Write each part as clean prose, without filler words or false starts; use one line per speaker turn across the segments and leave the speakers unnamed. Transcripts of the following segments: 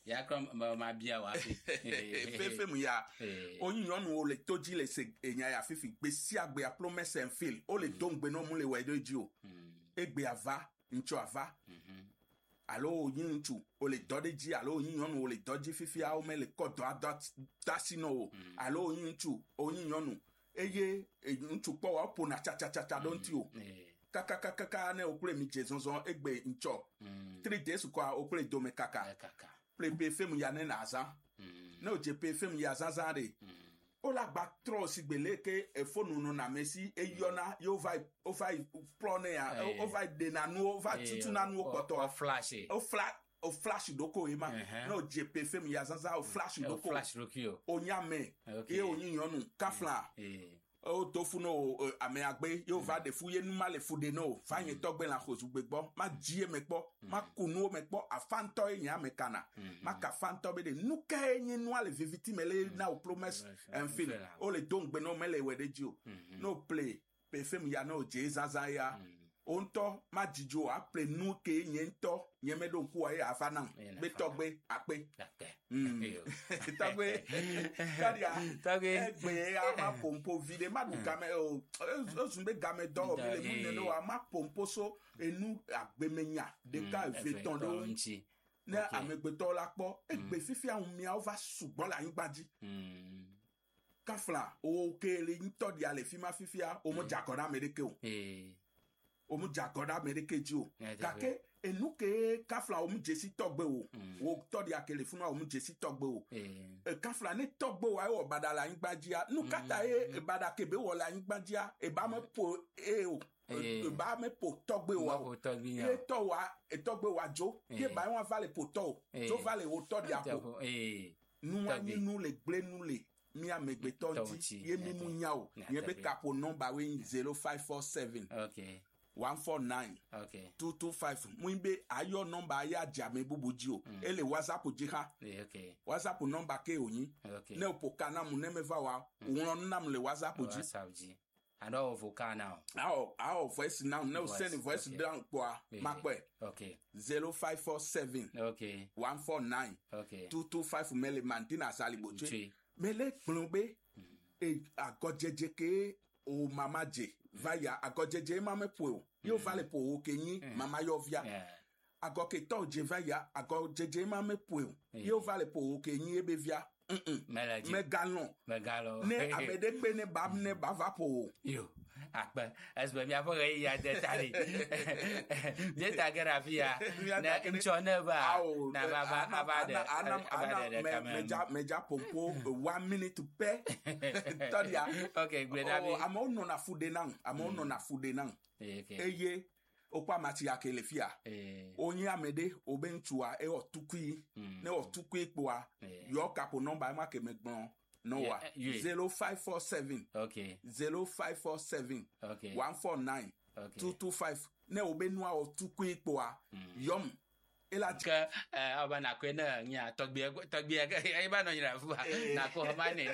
ya krom ma bia wa fi
fefe mu ya oyin yonu o le toji le se enya ya fifi gbe si agbe a promise and fail o le don gbe no mu le we doji o egbe ava ncho ava alo oyin nchu o le dodeji alo oyin yonu o le doji fifi a o me le kodo adot dasino alo oyin nchu oyin yonu eye nchu po wa po na cha don't you kaka ne okure mi je zonzon egbe ncho 3 days kwa okure do me kaka play film ya ne naza no je pe film ya zazare o la gba tro sigbele ke e phone no na mesi e yona yo vai o vai prone ya o vai de na no vai tutu na no poto o flash doko e ma no je pe film ya zaza o flash doko o nyame e o yin yonu kafla o tofu no ame agbe yo va de fuye nu ma le fude no fa yin togbe la khosu gbegbo ma jie me po ma kunu me po afanto yin me kana ma ka fanto be de nu ka yin nu ale viviti mele na o promise and feel o le don gbe no mele we de ji o no play pe fem ya no je zaza ya onto ma jijo a play nu ke yin to yen me don ku aye afana be togbe ape togbe kadia egbe a ma pompo vide ma du game o sunbe game do mi le mu ne no a ma pompo so enu agbemenya de ka veton do ne amegbeto la po egbe fifi ahun mi a over sugbon la yin gbaji kafla o kele nto di ale fi ma fifi a o mo jakoda medeke o omu jagoda merekeji o kake enuke kafla omu jesi togbe o to di akele funu omu jesi togbe o kafla ne togbe wa o badala ingbajia nukata e badake be wo la ingbajia e ba me po o ba me po togbe wa e to wa e togbe wa jo ke ba won vale po to jo vale o to di apo nu wa nu le gble nu le mi amegbe tonti ye mi mu nya o ye be kapo number we 0547
okay
149
okay
225 muimbe ayo number aya jame bubuji o ele WhatsApp jiha
okay
WhatsApp number ke oyin ne opokana mu ne meva wa won nam le WhatsApp
ji and all vocal now
our voice now no send voice down kwa makwe
okay
0547
okay
149
okay
225 mele mantina saliboche mele plombe e agojeje ke o mama je vaya agojeje mama po yo vale po o kenyin mama yo via agoke to je vaya agojeje mama po yo vale po o kenyin ebe via megalon ne abede pe ne bab ne bava po
yo akba asbe mi afo re ya detali deta grafia na inchone ba na baba abade
meja pompo 1 minute pe todia
okay great abi
amo no na fude nan eye okwa mati akele fia onye amede obentua e otukui ne otukui poa yo kapo number ma ke megbon no wa 0547
okay
0547
okay
149
okay
225 ne obenua otukui poa yom ela
ka aba na kwena nya togbe ai ba no nyira fu na ko ma ni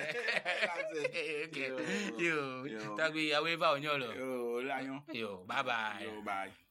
okay yo togbe awe ba onyolo
yo la yon
yo bye bye
yo bye